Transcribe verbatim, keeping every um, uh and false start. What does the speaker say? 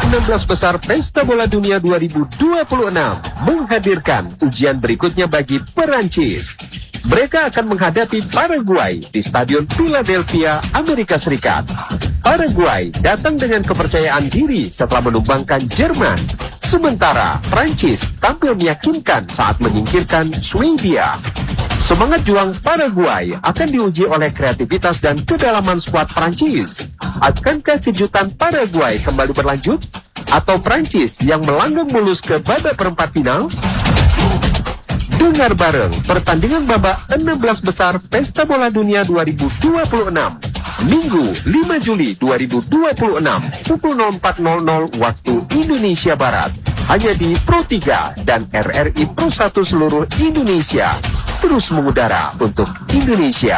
enam belas besar Pesta Bola Dunia dua ribu dua puluh enam menghadirkan ujian berikutnya bagi Perancis. Mereka akan menghadapi Paraguay di Stadion Philadelphia, Amerika Serikat. Paraguay datang dengan kepercayaan diri setelah menumbangkan Jerman. Sementara Prancis tampil meyakinkan saat menyingkirkan Swedia. Semangat juang Paraguay akan diuji oleh kreativitas dan kedalaman skuad Prancis. Akankah kejutan Paraguay kembali berlanjut? Atau Prancis yang melanggang mulus ke babak perempat final? Dengar bareng pertandingan babak enam belas besar Pesta Bola Dunia dua ribu dua puluh enam. Minggu lima Juli dua ribu dua puluh enam pukul nol empat nol nol waktu Indonesia Barat. Hanya di Pro tiga dan R R I Pro satu seluruh Indonesia. Terus mengudara untuk Indonesia.